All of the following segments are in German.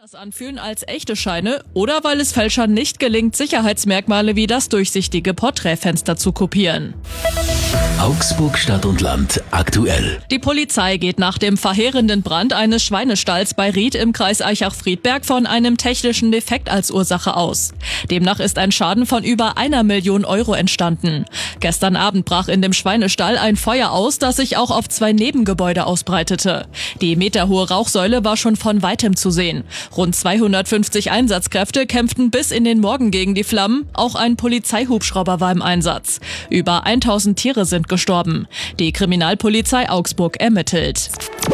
anfühlen als echte Scheine oder weil es Fälschern nicht gelingt, Sicherheitsmerkmale wie das durchsichtige Porträtfenster zu kopieren. Augsburg Stadt und Land aktuell. Die Polizei geht nach dem verheerenden Brand eines Schweinestalls bei Ried im Kreis Aichach-Friedberg von einem technischen Defekt als Ursache aus. Demnach ist ein Schaden von über 1 Million Euro entstanden. Gestern Abend brach in dem Schweinestall ein Feuer aus, das sich auch auf 2 Nebengebäude ausbreitete. Die meterhohe Rauchsäule war schon von weitem zu sehen. Rund 250 Einsatzkräfte kämpften bis in den Morgen gegen die Flammen. Auch ein Polizeihubschrauber war im Einsatz. Über 1000 Tiere sind gestorben. Die Kriminalpolizei Augsburg ermittelt.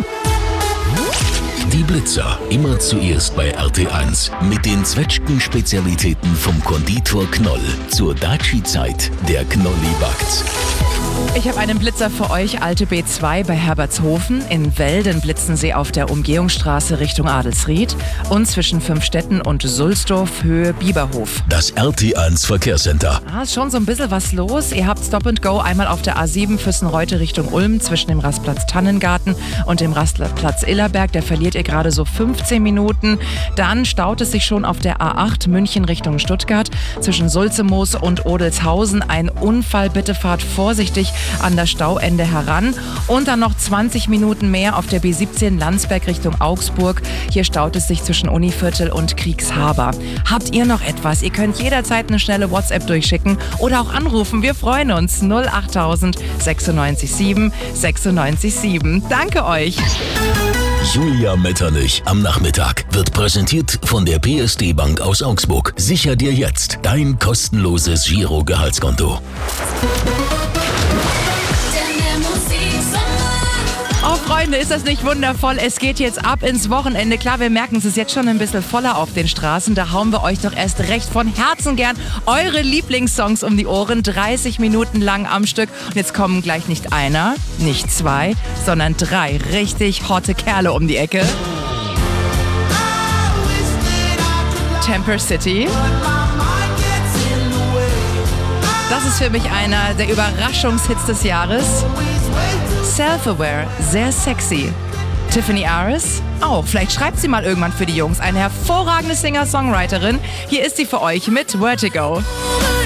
Die Blitzer, immer zuerst bei RT1 mit den Zwetschgen-Spezialitäten vom Konditor Knoll. Zur Daci-Zeit, der Knolli backt. Ich habe einen Blitzer für euch, Alte B2 bei Herbertshofen. In Welden blitzen sie auf der Umgehungsstraße Richtung Adelsried und zwischen Fünfstetten und Sulzdorf Höhe Bieberhof. Das RT1 Verkehrscenter. Ist schon so ein bisschen was los. Ihr habt Stop and Go einmal auf der A7 Füssenreute Richtung Ulm zwischen dem Rastplatz Tannengarten und dem Rastplatz Illerberg. Da verliert ihr gerade so 15 Minuten. Dann staut es sich schon auf der A8 München Richtung Stuttgart zwischen Sulzemoos und Odelshausen. Ein Unfall, bitte fahrt vorsichtig an das Stauende heran. Und dann noch 20 Minuten mehr auf der B17 Landsberg Richtung Augsburg. Hier staut es sich zwischen Univiertel und Kriegshaber. Habt ihr noch etwas? Ihr könnt jederzeit eine schnelle WhatsApp durchschicken oder auch anrufen. Wir freuen uns. 08000 96 7 96 7. Danke euch. Julia Metternich am Nachmittag wird präsentiert von der PSD Bank aus Augsburg. Sicher dir jetzt dein kostenloses Giro-Gehaltskonto. Oh Freunde, ist das nicht wundervoll? Es geht jetzt ab ins Wochenende. Klar, wir merken, es ist jetzt schon ein bisschen voller auf den Straßen. Da hauen wir euch doch erst recht von Herzen gern eure Lieblingssongs um die Ohren. 30 Minuten lang am Stück. Und jetzt kommen gleich nicht einer, nicht 2, sondern 3 richtig hotte Kerle um die Ecke. Temper City. Das ist für mich einer der Überraschungshits des Jahres. Self-Aware, sehr sexy. Tiffany Aris, auch. Vielleicht schreibt sie mal irgendwann für die Jungs. Eine hervorragende Singer-Songwriterin. Hier ist sie für euch mit Vertigo.